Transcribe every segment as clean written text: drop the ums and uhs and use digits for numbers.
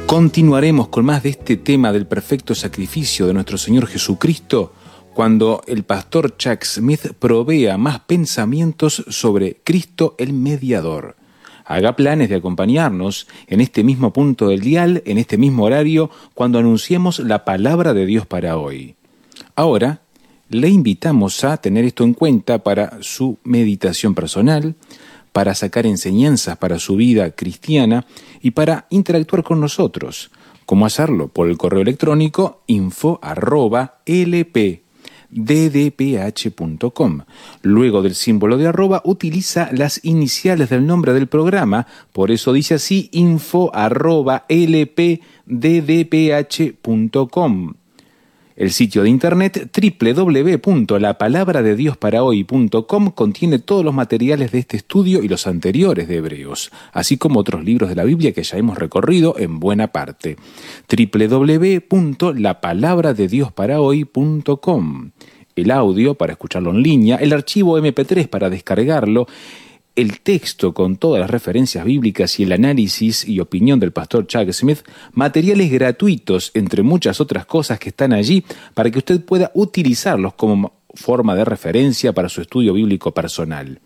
Continuaremos con más de este tema del perfecto sacrificio de nuestro Señor Jesucristo cuando el pastor Chuck Smith provea más pensamientos sobre Cristo el Mediador. Haga planes de acompañarnos en este mismo punto del dial, en este mismo horario, cuando anunciemos la palabra de Dios para hoy. Ahora, le invitamos a tener esto en cuenta para su meditación personal, para sacar enseñanzas para su vida cristiana y para interactuar con nosotros. ¿Cómo hacerlo? Por el correo electrónico info@lpddph.com. Luego del símbolo de arroba utiliza las iniciales del nombre del programa, por eso dice así info@lpddph.com. El sitio de internet www.lapalabradeDiosParaHoy.com contiene todos los materiales de este estudio y los anteriores de Hebreos, así como otros libros de la Biblia que ya hemos recorrido en buena parte. www.lapalabradeDiosParaHoy.com. El audio para escucharlo en línea, el archivo MP3 para descargarlo, el texto con todas las referencias bíblicas y el análisis y opinión del pastor Chuck Smith, materiales gratuitos, entre muchas otras cosas que están allí, para que usted pueda utilizarlos como forma de referencia para su estudio bíblico personal.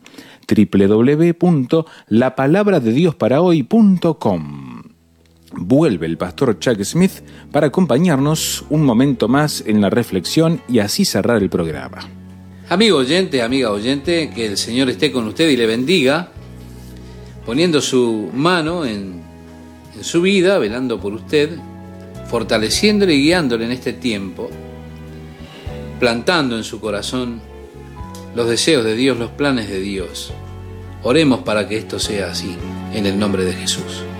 www.lapalabradeDiosParaHoy.com. Vuelve el pastor Chuck Smith para acompañarnos un momento más en la reflexión y así cerrar el programa. Amigo oyente, amiga oyente, que el Señor esté con usted y le bendiga, poniendo su mano en su vida, velando por usted, fortaleciéndole y guiándole en este tiempo, plantando en su corazón los deseos de Dios, los planes de Dios. Oremos para que esto sea así, en el nombre de Jesús.